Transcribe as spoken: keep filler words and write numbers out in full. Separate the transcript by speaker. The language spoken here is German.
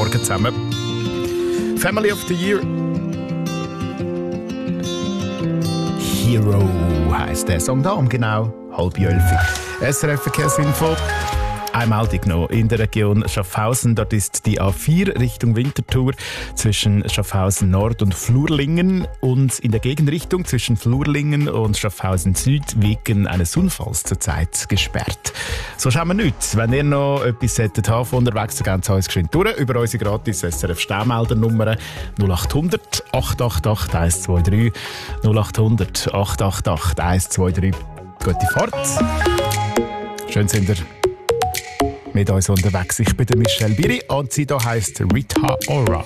Speaker 1: Morgen zusammen. Family of the Year. Hero heisst der Song da um genau halb elf. S R F Verkehrsinfo. Eine Meldung noch in der Region Schaffhausen. Dort ist die A vier Richtung Winterthur zwischen Schaffhausen Nord und Flurlingen und in der Gegenrichtung zwischen Flurlingen und Schaffhausen Süd wegen eines Unfalls zurzeit gesperrt. So schauen wir nichts. Wenn ihr noch etwas hättet haben von unterwegs, dann gehen Sie uns geschwind durch über unsere gratis S R F Staumeldernummer null acht hundert acht acht acht eins zwei drei null acht hundert acht acht acht eins zwei drei. Gute Fahrt. Schön sind ihr mit uns unterwegs. Ich bin der Michel Biri und sie hier heisst Rita Ora.